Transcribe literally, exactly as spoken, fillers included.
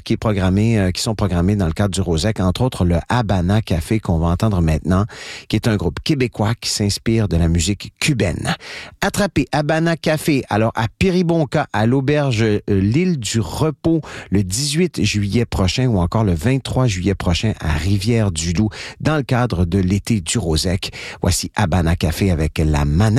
qui est programmé, euh, qui sont programmés dans le cadre du Rosec, entre autres le Habana Café qu'on va entendre maintenant, qui est un groupe québécois qui s'inspire de la musique cubaine. Attrapez Habana Café, alors à Péribonka, à l'auberge euh, l'Île du Repos, le dix-huit juillet prochain ou encore le vingt-trois juillet prochain à Rivière-du-Loup, dans le cadre de l'été du Rosec. Voici Habana Café avec la manette.